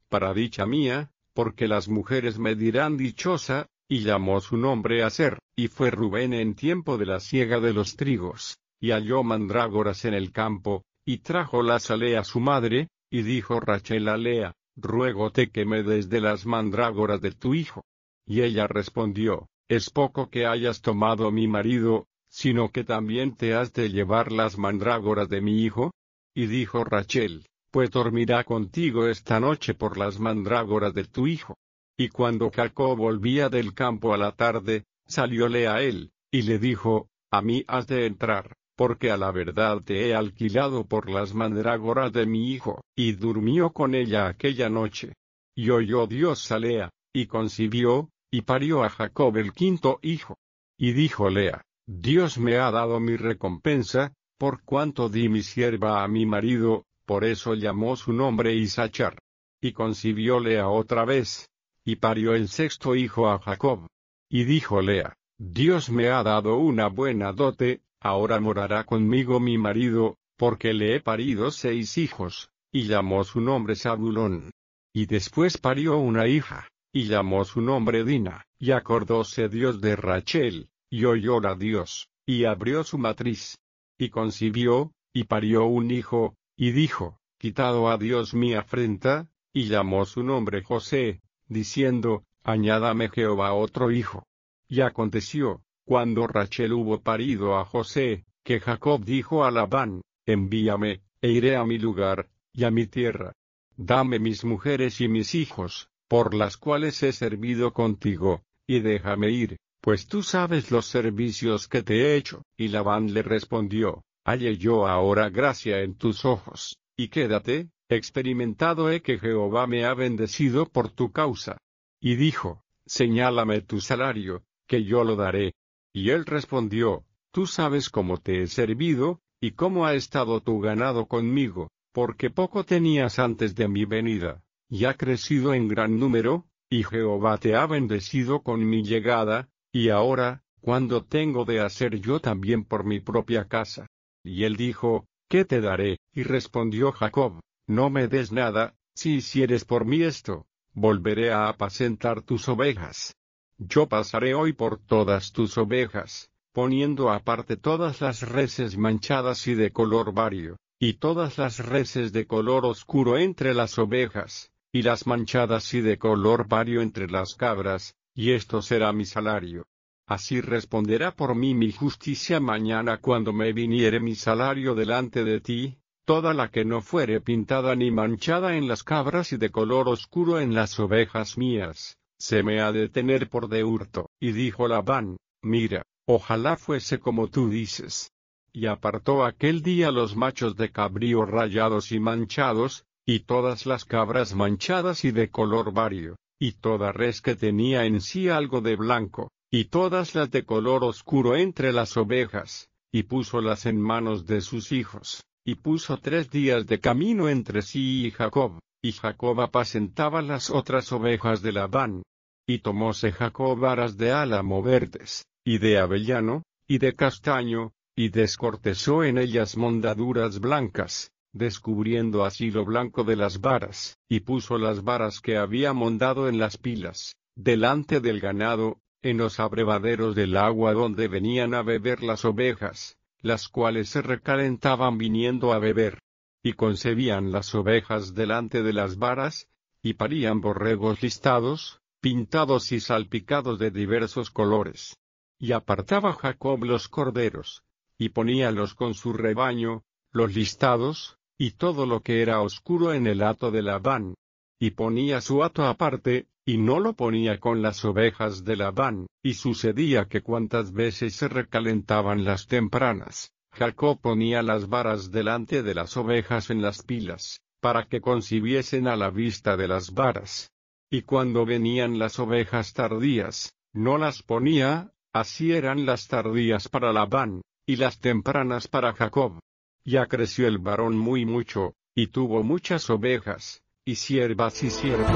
para dicha mía, porque las mujeres me dirán dichosa, y llamó su nombre Aser, y fue Rubén en tiempo de la siega de los trigos, y halló mandrágoras en el campo, y trájolas a Lea su madre, y dijo Rachel a Lea, ruégote que me des de las mandrágoras de tu hijo. Y ella respondió, es poco que hayas tomado mi marido, sino que también te has de llevar las mandrágoras de mi hijo. Y dijo Rachel, pues dormirá contigo esta noche por las mandrágoras de tu hijo. Y cuando Jacob volvía del campo a la tarde, salióle a él, y le dijo, a mí has de entrar, porque a la verdad te he alquilado por las mandrágoras de mi hijo, y durmió con ella aquella noche. Y oyó Dios a Lea, y concibió, y parió a Jacob el quinto hijo. Y dijo Lea, Dios me ha dado mi recompensa, por cuanto di mi sierva a mi marido, por eso llamó su nombre Isachar. Y concibió Lea otra vez, y parió el sexto hijo a Jacob. Y dijo Lea, Dios me ha dado una buena dote, ahora morará conmigo mi marido, porque le he parido 6 hijos, y llamó su nombre Zabulón. Y después parió una hija, y llamó su nombre Dina, y acordóse Dios de Rachel, y oyóla Dios, y abrió su matriz. Y concibió, y parió un hijo, y dijo, quitado a Dios mi afrenta, y llamó su nombre José, diciendo, añádame Jehová otro hijo. Y aconteció, cuando Rachel hubo parido a José, que Jacob dijo a Labán, envíame, e iré a mi lugar, y a mi tierra. Dame mis mujeres y mis hijos, por las cuales he servido contigo, y déjame ir, pues tú sabes los servicios que te he hecho. Y Labán le respondió, halle yo ahora gracia en tus ojos, y quédate, experimentado he que Jehová me ha bendecido por tu causa. Y dijo, señálame tu salario, que yo lo daré. Y él respondió, tú sabes cómo te he servido, y cómo ha estado tu ganado conmigo, porque poco tenías antes de mi venida, y ha crecido en gran número, y Jehová te ha bendecido con mi llegada, y ahora, ¿cuándo tengo de hacer yo también por mi propia casa? Y él dijo, ¿qué te daré? Y respondió Jacob, no me des nada, si hicieres por mí esto, volveré a apacentar tus ovejas. Yo pasaré hoy por todas tus ovejas, poniendo aparte todas las reses manchadas y de color vario, y todas las reses de color oscuro entre las ovejas, y las manchadas y de color vario entre las cabras, y esto será mi salario. Así responderá por mí mi justicia mañana cuando me viniere mi salario delante de ti, toda la que no fuere pintada ni manchada en las cabras y de color oscuro en las ovejas mías, se me ha de tener por de hurto. Y dijo Labán, mira, ojalá fuese como tú dices. Y apartó aquel día los machos de cabrío rayados y manchados, y todas las cabras manchadas y de color vario, y toda res que tenía en sí algo de blanco, y todas las de color oscuro entre las ovejas, y púsolas en manos de sus hijos, y puso 3 días de camino entre sí y Jacob apacentaba las otras ovejas de Labán. Y tomóse Jacob varas de álamo verdes, y de avellano, y de castaño, y descortezó en ellas mondaduras blancas, descubriendo así lo blanco de las varas, y puso las varas que había mondado en las pilas, delante del ganado, en los abrevaderos del agua donde venían a beber las ovejas, las cuales se recalentaban viniendo a beber. Y concebían las ovejas delante de las varas, y parían borregos listados, pintados y salpicados de diversos colores. Y apartaba Jacob los corderos, y poníalos con su rebaño, los listados, y todo lo que era oscuro en el hato de Labán. Y ponía su hato aparte, y no lo ponía con las ovejas de Labán, y sucedía que cuantas veces se recalentaban las tempranas, Jacob ponía las varas delante de las ovejas en las pilas, para que concibiesen a la vista de las varas. Y cuando venían las ovejas tardías, no las ponía, así eran las tardías para Labán, y las tempranas para Jacob. Ya creció el varón muy mucho, y tuvo muchas ovejas, y siervas y siervos.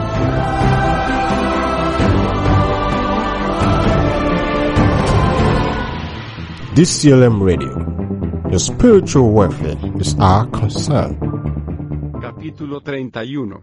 DCLM Radio. Your spiritual welfare is our concern. Capítulo 31.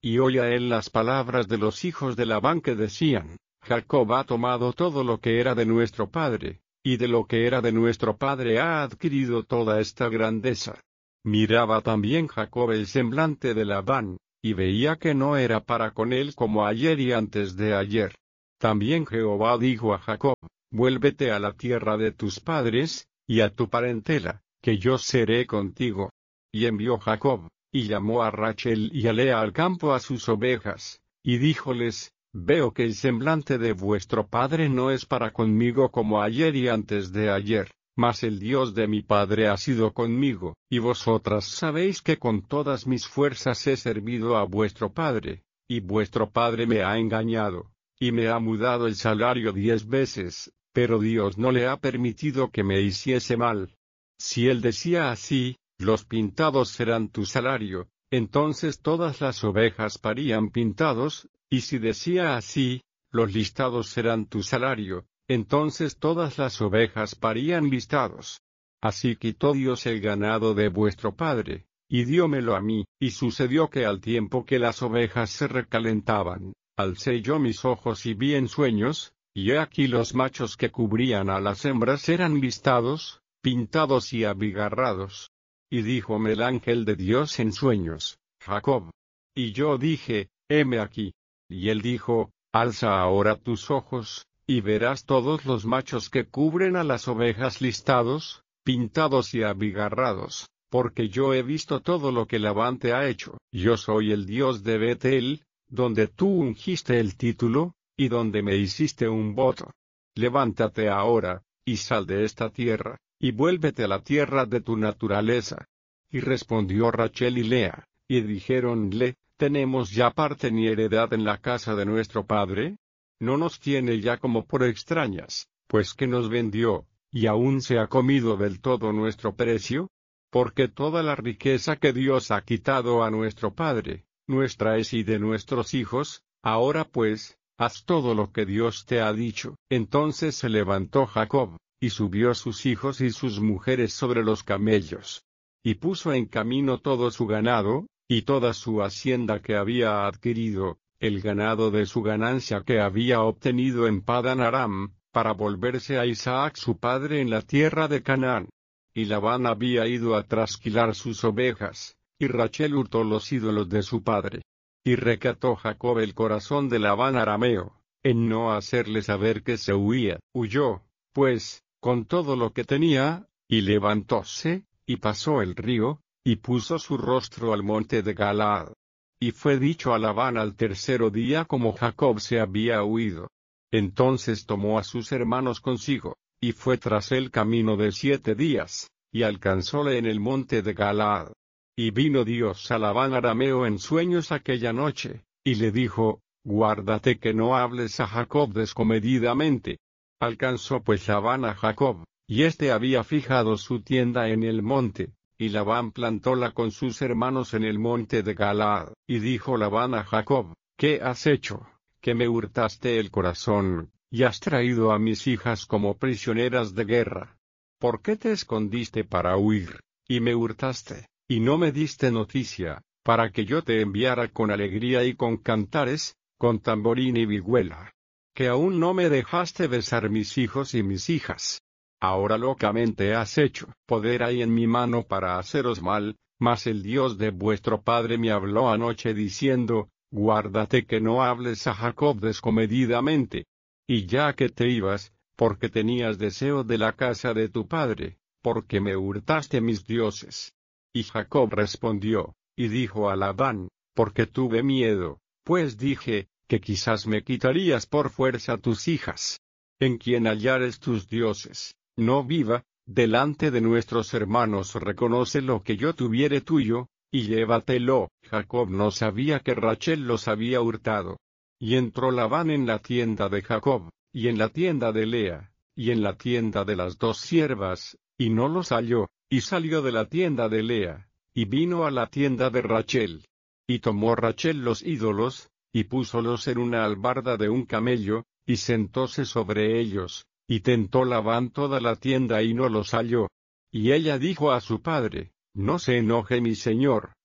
y oía él las palabras de los hijos de Labán que decían: Jacob ha tomado todo lo que era de nuestro padre, y de lo que era de nuestro padre ha adquirido toda esta grandeza. Miraba también Jacob el semblante de Labán, y veía que no era para con él como ayer y antes de ayer. También Jehová dijo a Jacob: Vuélvete a la tierra de tus padres, y a tu parentela, que yo seré contigo. Y envió Jacob, y llamó a Rachel y a Lea al campo a sus ovejas, y díjoles: Veo que el semblante de vuestro padre no es para conmigo como ayer y antes de ayer, mas el Dios de mi padre ha sido conmigo, y vosotras sabéis que con todas mis fuerzas he servido a vuestro padre, y vuestro padre me ha engañado, y me ha mudado el salario 10 veces, pero Dios no le ha permitido que me hiciese mal. Si él decía así: Los pintados serán tu salario, entonces todas las ovejas parían pintados, y si decía así: Los listados serán tu salario, entonces todas las ovejas parían listados. Así quitó Dios el ganado de vuestro padre, y diómelo a mí, y sucedió que al tiempo que las ovejas se recalentaban, alcé yo mis ojos y vi en sueños, y he aquí los machos que cubrían a las hembras eran listados, pintados y abigarrados. Y díjome el ángel de Dios en sueños: Jacob. Y yo dije: heme aquí. Y él dijo: Alza ahora tus ojos, y verás todos los machos que cubren a las ovejas listados, pintados y abigarrados, porque yo he visto todo lo que Labán te ha hecho. Yo soy el Dios de Betel, donde tú ungiste el título, y donde me hiciste un voto. Levántate ahora, y sal de esta tierra, y vuélvete a la tierra de tu naturaleza. Y respondió Rachel y Lea, y dijéronle: ¿Tenemos ya parte ni heredad en la casa de nuestro padre? No nos tiene ya como por extrañas, pues que nos vendió, y aún se ha comido del todo nuestro precio. Porque toda la riqueza que Dios ha quitado a nuestro padre, nuestra es y de nuestros hijos. Ahora pues, haz todo lo que Dios te ha dicho. Entonces se levantó Jacob, y subió sus hijos y sus mujeres sobre los camellos, y puso en camino todo su ganado, y toda su hacienda que había adquirido, el ganado de su ganancia que había obtenido en Padan Aram, para volverse a Isaac su padre en la tierra de Canaán. Y Labán había ido a trasquilar sus ovejas, y Rachel hurtó los ídolos de su padre. Y recató Jacob el corazón de Labán arameo, en no hacerle saber que se huía. Huyó, pues, con todo lo que tenía, y levantóse, y pasó el río, y puso su rostro al monte de Galaad. Y fue dicho a Labán al tercero día como Jacob se había huido. Entonces tomó a sus hermanos consigo, y fue tras él camino de 7 días, y alcanzóle en el monte de Galaad. Y vino Dios a Labán arameo en sueños aquella noche, y le dijo: Guárdate que no hables a Jacob descomedidamente. Alcanzó pues Labán a Jacob, y éste había fijado su tienda en el monte, y Labán plantóla con sus hermanos en el monte de Galaad. Y dijo Labán a Jacob: ¿Qué has hecho, que me hurtaste el corazón, y has traído a mis hijas como prisioneras de guerra? ¿Por qué te escondiste para huir, y me hurtaste, y no me diste noticia, para que yo te enviara con alegría y con cantares, con tamborín y vihuela? Que aún no me dejaste besar mis hijos y mis hijas. Ahora locamente has hecho. Poder hay en mi mano para haceros mal, mas el Dios de vuestro padre me habló anoche diciendo: Guárdate que no hables a Jacob descomedidamente. Y ya que te ibas, porque tenías deseo de la casa de tu padre, porque me hurtaste mis dioses. Y Jacob respondió, y dijo a Labán: Porque tuve miedo, pues dije, que quizás me quitarías por fuerza tus hijas. En quien hallares tus dioses, no viva. Delante de nuestros hermanos reconoce lo que yo tuviere tuyo, y llévatelo. Jacob no sabía que Rachel los había hurtado. Y entró Labán en la tienda de Jacob, y en la tienda de Lea, y en la tienda de las 2 siervas, y no los halló, y salió de la tienda de Lea, y vino a la tienda de Rachel. Y tomó Rachel los ídolos, y púsolos en una albarda de un camello, y sentóse sobre ellos, y tentó Labán toda la tienda y no los halló. Y ella dijo a su padre: No se enoje mi señor,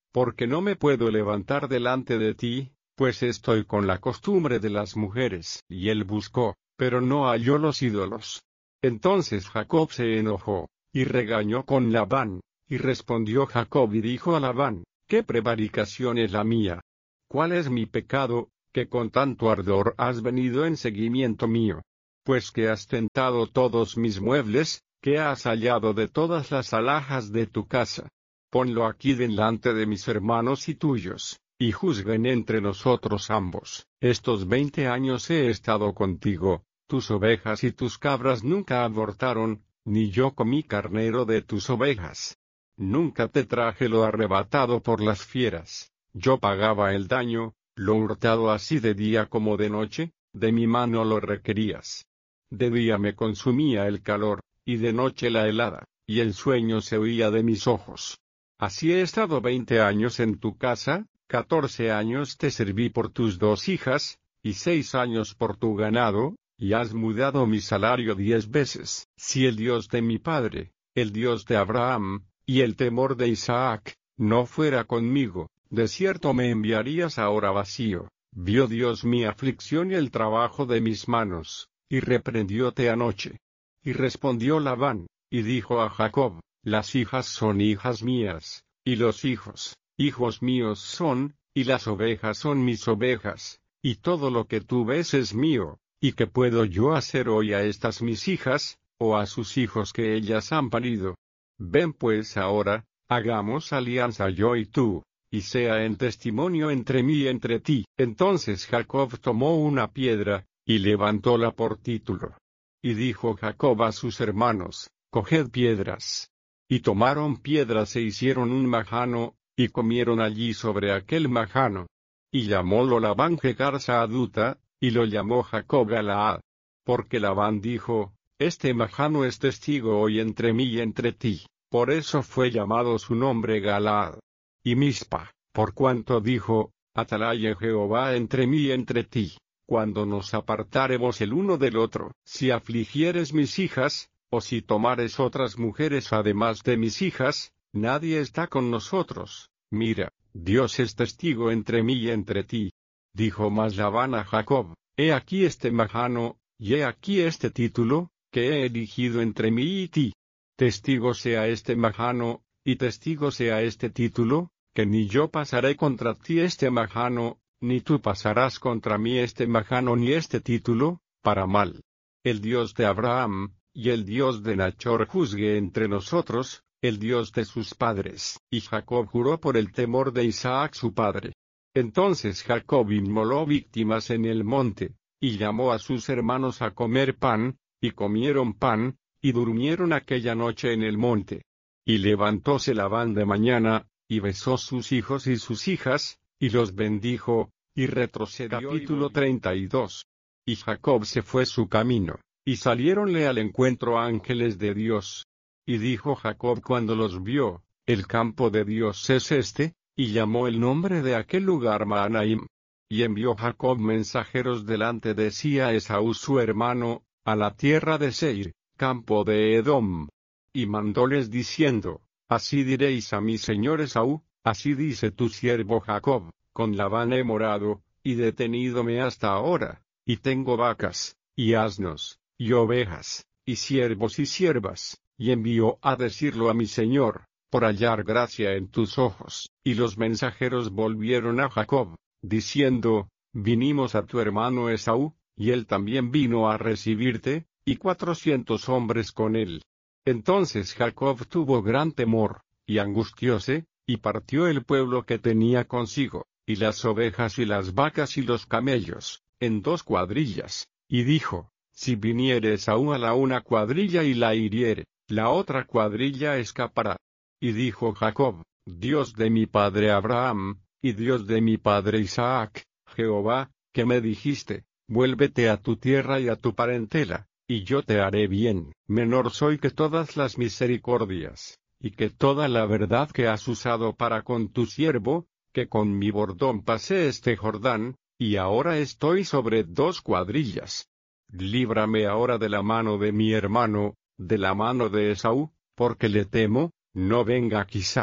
porque no me puedo levantar delante de ti, pues estoy con la costumbre de las mujeres. Y él buscó, pero no halló los ídolos. Entonces Jacob se enojó, y regañó con Labán, y respondió Jacob y dijo a Labán, ¿qué prevaricación es la mía? ¿Cuál es mi pecado, que con tanto ardor has venido en seguimiento mío? Pues que has tentado todos mis muebles, que has hallado de todas las alhajas de tu casa. Ponlo aquí delante de mis hermanos y tuyos, y juzguen entre nosotros ambos. Estos 20 años he estado contigo, tus ovejas y tus cabras nunca abortaron, ni yo comí carnero de tus ovejas. Nunca te traje lo arrebatado por las fieras. Yo pagaba el daño, lo hurtado así de día como de noche, de mi mano lo requerías. De día me consumía el calor, y de noche la helada, y el sueño se huía de mis ojos. Así he estado 20 años en tu casa, 14 años te serví por tus 2 hijas, y 6 años por tu ganado, y has mudado mi salario 10 veces. Si el Dios de mi padre, el Dios de Abraham, y el temor de Isaac, no fuera conmigo, de cierto me enviarías ahora vacío. Vio Dios mi aflicción y el trabajo de mis manos, y reprendióte anoche. Y respondió Labán, y dijo a Jacob, las hijas son hijas mías, y los hijos, hijos míos son, y las ovejas son mis ovejas, y todo lo que tú ves es mío, y ¿qué puedo yo hacer hoy a estas mis hijas, o a sus hijos que ellas han parido? Ven pues ahora, hagamos alianza yo y tú, y sea en testimonio entre mí y entre ti. Entonces Jacob tomó una piedra, y levantóla por título. Y dijo Jacob a sus hermanos, coged piedras. Y tomaron piedras e hicieron un majano, y comieron allí sobre aquel majano. Y llamólo Labán Jegar Saaduta, y lo llamó Jacob Galaad. Porque Labán dijo, este majano es testigo hoy entre mí y entre ti, por eso fue llamado su nombre Galaad. Y Mispa, por cuanto dijo, atalaya Jehová entre mí y entre ti, cuando nos apartaremos el uno del otro. Si afligieres mis hijas, o si tomares otras mujeres además de mis hijas, nadie está con nosotros. Mira, Dios es testigo entre mí y entre ti. Dijo más Labán a Jacob, he aquí este majano, y he aquí este título, que he elegido entre mí y ti. Testigo sea este majano, y testigo sea este título, que ni yo pasaré contra ti este majano, ni tú pasarás contra mí este majano ni este título, para mal. El Dios de Abraham, y el Dios de Nachor juzgue entre nosotros, el Dios de sus padres. Y Jacob juró por el temor de Isaac su padre. Entonces Jacob inmoló víctimas en el monte, y llamó a sus hermanos a comer pan, y comieron pan, y durmieron aquella noche en el monte. Y levantóse Labán de mañana, y besó sus hijos y sus hijas, y los bendijo, y retrocedió. Capítulo 32. Y Jacob se fue su camino, y saliéronle al encuentro ángeles de Dios. Y dijo Jacob cuando los vio, el campo de Dios es este, y llamó el nombre de aquel lugar Mahanaim. Y envió Jacob mensajeros delante de sí a Esaú su hermano, a la tierra de Seir, campo de Edom. Y mandóles diciendo, así diréis a mi señor Esaú, así dice tu siervo Jacob, con Labán he morado, y detenídome hasta ahora, y tengo vacas, y asnos, y ovejas, y siervos y siervas, y envío a decirlo a mi señor, por hallar gracia en tus ojos. Y los mensajeros volvieron a Jacob, diciendo, vinimos a tu hermano Esaú, y él también vino a recibirte, y 400 hombres con él. Entonces Jacob tuvo gran temor, y angustióse, y partió el pueblo que tenía consigo, y las ovejas y las vacas y los camellos, en 2 cuadrillas, y dijo, si viniere Esaú a la una cuadrilla y la hiriere, la otra cuadrilla escapará. Y dijo Jacob, Dios de mi padre Abraham, y Dios de mi padre Isaac, Jehová, que me dijiste, vuélvete a tu tierra y a tu parentela, y yo te haré bien. Menor soy que todas las misericordias, y que toda la verdad que has usado para con tu siervo, que con mi bordón pasé este Jordán, y ahora estoy sobre 2 cuadrillas. Líbrame ahora de la mano de mi hermano, de la mano de Esaú, porque le temo, no venga quizá,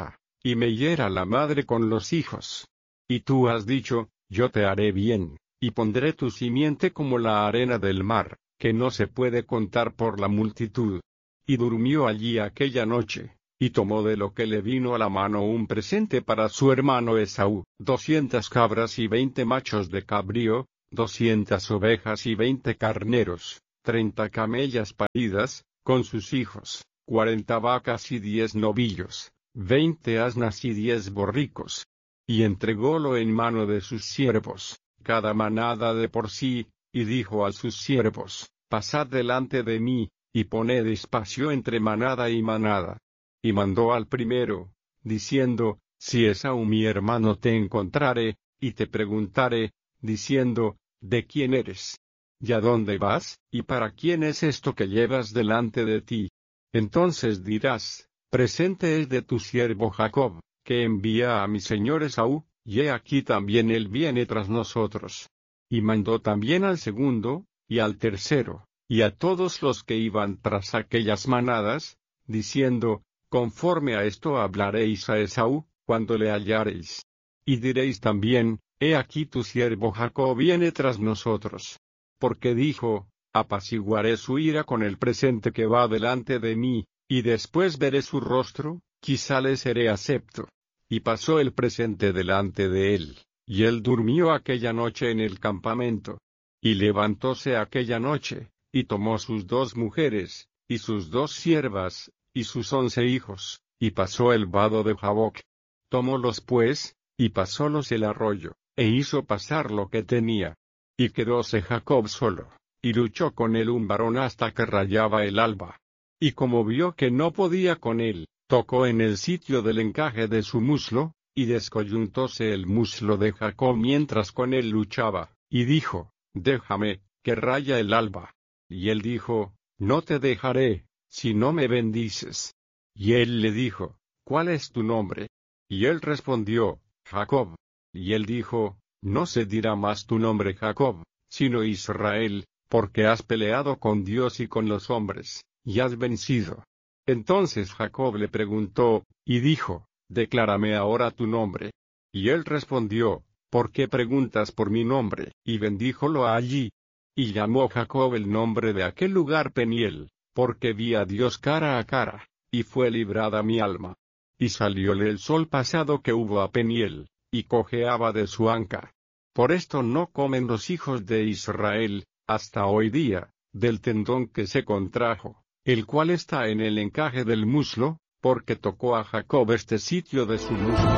y me hiera la madre con los hijos. Y tú has dicho, yo te haré bien, y pondré tu simiente como la arena del mar, que no se puede contar por la multitud. Y durmió allí aquella noche, y tomó de lo que le vino a la mano un presente para su hermano Esaú, 200 cabras y 20 machos de cabrío, 200 ovejas y 20 carneros, 30 camellas paridas, con sus hijos, 40 vacas y 10 novillos, 20 asnas y 10 borricos. Y entrególo en mano de sus siervos, cada manada de por sí, y dijo a sus siervos, pasad delante de mí, y poned espacio entre manada y manada. Y mandó al primero, diciendo, si Esaú mi hermano te encontrare, y te preguntare, diciendo, ¿de quién eres? ¿Y a dónde vas? ¿Y para quién es esto que llevas delante de ti? Entonces dirás, presente es de tu siervo Jacob, que envía a mi señor Esaú, y he aquí también él viene tras nosotros. Y mandó también al segundo, y al tercero, y a todos los que iban tras aquellas manadas, diciendo, conforme a esto hablaréis a Esaú, cuando le hallareis. Y diréis también, he aquí tu siervo Jacob viene tras nosotros. Porque dijo, apaciguaré su ira con el presente que va delante de mí, y después veré su rostro, quizá le seré acepto. Y pasó el presente delante de él, y él durmió aquella noche en el campamento. Y levantóse aquella noche, y tomó sus 2 mujeres, y sus 2 siervas, y sus 11 hijos, y pasó el vado de Jaboc. Tomólos pues, y pasólos el arroyo, e hizo pasar lo que tenía. Y quedóse Jacob solo, y luchó con él un varón hasta que rayaba el alba. Y como vio que no podía con él, tocó en el sitio del encaje de su muslo, y descoyuntóse el muslo de Jacob mientras con él luchaba, y dijo, déjame, que raya el alba. Y él dijo, no te dejaré, si no me bendices. Y él le dijo, ¿cuál es tu nombre? Y él respondió, Jacob. Y él dijo, no se dirá más tu nombre Jacob, sino Israel, porque has peleado con Dios y con los hombres, y has vencido. Entonces Jacob le preguntó, y dijo, declárame ahora tu nombre. Y él respondió, ¿por qué preguntas por mi nombre? Y bendíjolo allí. Y llamó Jacob el nombre de aquel lugar Peniel, porque vi a Dios cara a cara, y fue librada mi alma. Y salióle el sol pasado que hubo a Peniel, y cojeaba de su anca. Por esto no comen los hijos de Israel, hasta hoy día, del tendón que se contrajo, el cual está en el encaje del muslo, porque tocó a Jacob este sitio de su muslo.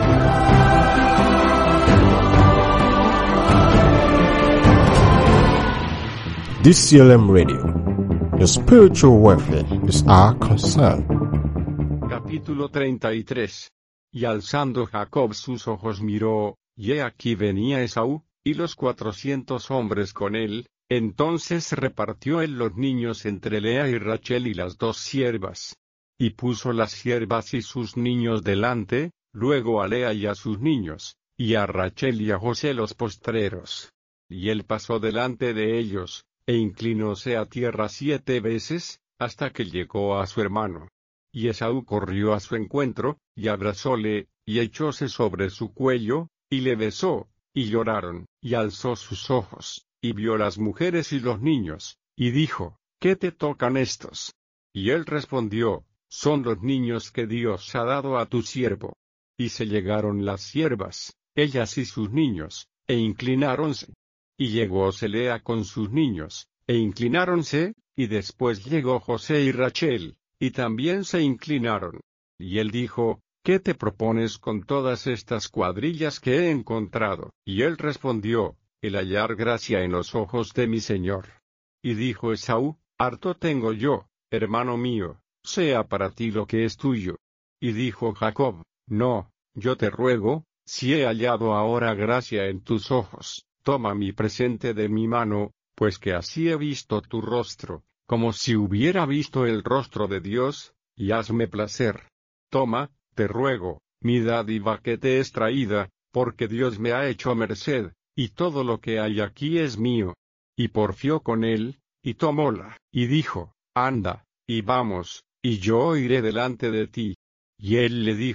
DCLM Radio. Your spiritual welfare is our concern. Capítulo 33. Y alzando Jacob sus ojos miró, y he aquí venía Esaú, y los 400 hombres con él. Entonces repartió él los niños entre Lea y Rachel y las 2 siervas. Y puso las siervas y sus niños delante, luego a Lea y a sus niños, y a Rachel y a José los postreros. Y él pasó delante de ellos, e inclinóse a tierra 7 veces, hasta que llegó a su hermano. Y Esaú corrió a su encuentro, y abrazóle, y echóse sobre su cuello, y le besó, y lloraron, y alzó sus ojos, y vio las mujeres y los niños, y dijo, ¿qué te tocan estos? Y él respondió, son los niños que Dios ha dado a tu siervo. Y se llegaron las siervas, ellas y sus niños, e inclináronse. Y llegóse Lea con sus niños, e inclináronse, y después llegó José y Rachel, y también se inclinaron. Y él dijo, ¿qué te propones con todas estas cuadrillas que he encontrado? Y él respondió, el hallar gracia en los ojos de mi señor. Y dijo Esaú, harto tengo yo, hermano mío, sea para ti lo que es tuyo. Y dijo Jacob, no, yo te ruego, si he hallado ahora gracia en tus ojos, toma mi presente de mi mano, pues que así he visto tu rostro, como si hubiera visto el rostro de Dios, y hazme placer. Toma, te ruego, mi dádiva que te es traída, porque Dios me ha hecho merced, y todo lo que hay aquí es mío. Y porfió con él, y tomóla, y dijo, anda, y vamos, y yo iré delante de ti. Y él le dijo,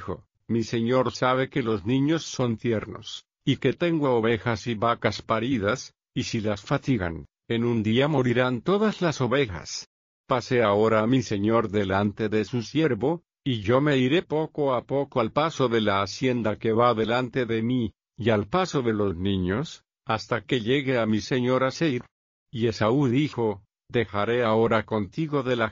mi señor sabe que los niños son tiernos, y que tengo ovejas y vacas paridas, y si las fatigan, en un día morirán todas las ovejas. Pase ahora a mi señor delante de su siervo, y yo me iré poco a poco al paso de la hacienda que va delante de mí, y al paso de los niños, hasta que llegue a mi señor a Seir. Y Esaú dijo, dejaré ahora contigo de la